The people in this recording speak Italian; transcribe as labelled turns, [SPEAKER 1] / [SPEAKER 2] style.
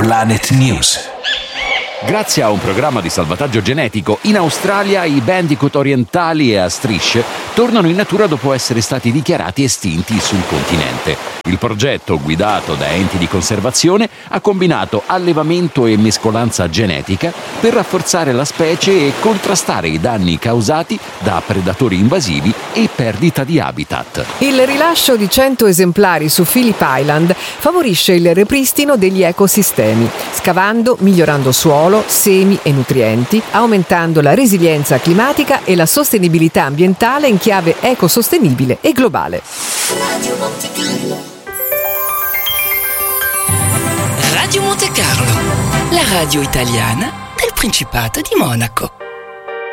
[SPEAKER 1] Planet News.
[SPEAKER 2] Grazie a un programma di salvataggio genetico, in Australia i bandicoot orientali e a strisce tornano in natura dopo essere stati dichiarati estinti sul continente. Il progetto, guidato da enti di conservazione, ha combinato allevamento e mescolanza genetica per rafforzare la specie e contrastare i danni causati da predatori invasivi e perdita di habitat.
[SPEAKER 3] Il rilascio di 100 esemplari su Phillip Island favorisce il ripristino degli ecosistemi, scavando, migliorando suolo, semi e nutrienti, aumentando la resilienza climatica e la sostenibilità ambientale in chiave ecosostenibile e globale.
[SPEAKER 4] Radio Monte Carlo, la radio italiana del Principato di Monaco.